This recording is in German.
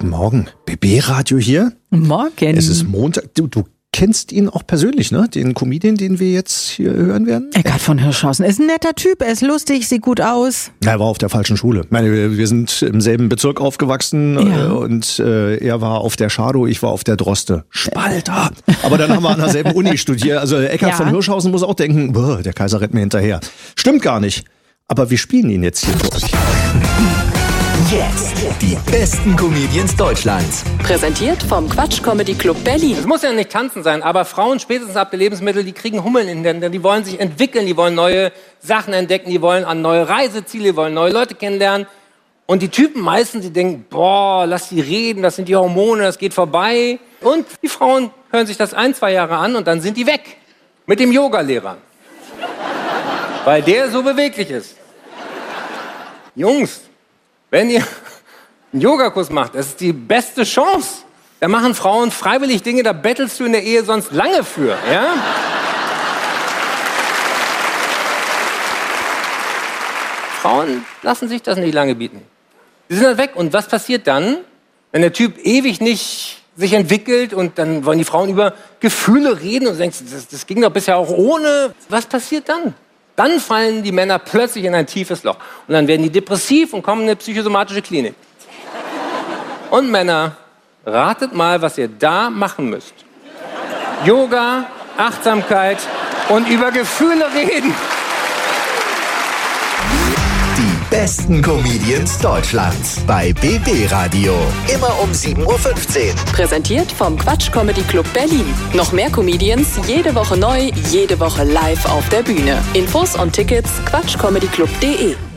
Guten Morgen. BB-Radio hier. Morgen. Es ist Montag. Du kennst ihn auch persönlich, ne? Den Comedian, den wir jetzt hier hören werden? Eckhard von Hirschhausen. Er ist ein netter Typ, er ist lustig, sieht gut aus. Er war auf der falschen Schule. Ich meine, wir sind im selben Bezirk aufgewachsen und er war auf der Schadow, ich war auf der Droste. Spalter. Aber dann haben wir an derselben Uni studiert. Also Eckhard von Hirschhausen muss auch denken, der Kaiser rennt mir hinterher. Stimmt gar nicht. Aber wir spielen ihn jetzt hier für euch. Jetzt die besten Comedians Deutschlands. Präsentiert vom Quatsch Comedy Club Berlin. Es muss ja nicht tanzen sein, aber Frauen spätestens ab der Lebensmittel, die kriegen Hummeln in den Händen. Die wollen sich entwickeln, die wollen neue Sachen entdecken, die wollen an neue Reiseziele, die wollen neue Leute kennenlernen. Und die Typen meistens, die denken, lass die reden, das sind die Hormone, das geht vorbei. Und die Frauen hören sich das 1-2 Jahre an und dann sind die weg. Mit dem Yogalehrer. Weil der so beweglich ist. Jungs, wenn ihr einen Yogakurs macht, das ist die beste Chance. Da machen Frauen freiwillig Dinge, da bettelst du in der Ehe sonst lange für, ja? Frauen lassen sich das nicht lange bieten. Die sind dann weg. Und was passiert dann, wenn der Typ ewig nicht sich entwickelt und dann wollen die Frauen über Gefühle reden und du denkst, das ging doch bisher auch ohne. Was passiert dann? Dann fallen die Männer plötzlich in ein tiefes Loch. Und dann werden die depressiv und kommen in eine psychosomatische Klinik. Und Männer, ratet mal, was ihr da machen müsst. Yoga, Achtsamkeit und über Gefühle reden. Die besten Comedians Deutschlands bei BB Radio. Immer um 7:15 Uhr. Präsentiert vom Quatsch Comedy Club Berlin. Noch mehr Comedians, jede Woche neu, jede Woche live auf der Bühne. Infos und Tickets quatschcomedyclub.de.